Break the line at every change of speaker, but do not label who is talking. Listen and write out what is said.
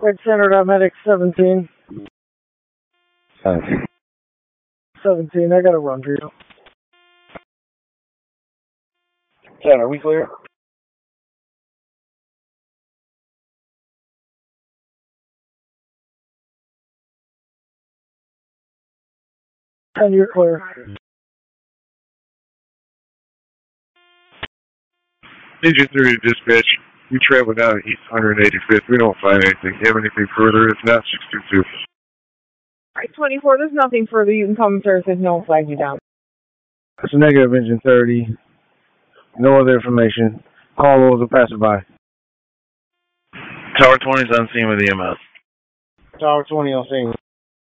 Red Center, medic 17. 17, I got a run for you.
10, are we clear?
10, you're clear.
Engine 3 to dispatch. We travel down to East 185th. We don't find anything. Have anything further? If not, 622.
Alright, 24, there's nothing further. You can come, sir, if there's no flag you down.
That's a negative, Engine 30. No other information. Call was a passerby.
Tower 20 is on scene with EMS.
Tower 20 on scene.